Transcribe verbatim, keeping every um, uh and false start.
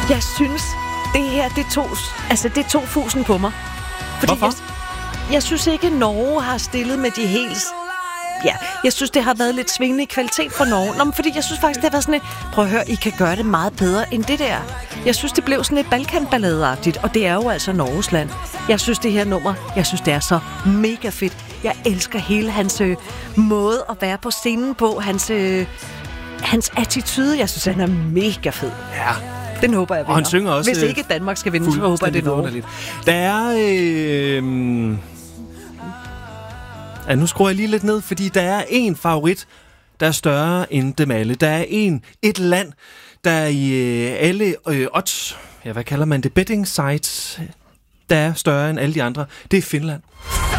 Jeg synes, det her, det tog, altså, det tog fusen på mig. Fordi Hvorfor? Jeg, jeg synes ikke, Norge har stillet med de helt... Ja, jeg synes, det har været lidt svingende i kvalitet for Norge. Nå, men fordi jeg synes faktisk, det har været sådan et... Prøv at høre, I kan gøre det meget bedre end det der. Jeg synes, det blev sådan lidt balkanballadeagtigt, og det er jo altså Norges land. Jeg synes, det her nummer, jeg synes, det er så mega fedt. Jeg elsker hele hans øh, måde at være på scenen på, hans, øh, hans attitude. Jeg synes, han er mega fed. Ja. Den håber jeg vinder. Og han synger også... Hvis ikke Danmark skal vinde, så håber jeg, det er Norge. Der er... Øh, ja, nu skruer jeg lige lidt ned, fordi der er en favorit, der er større end dem alle. Der er en, et land, der i øh, alle øh, odds, ja, hvad kalder man det, betting sites, der er større end alle de andre. Det er Finland.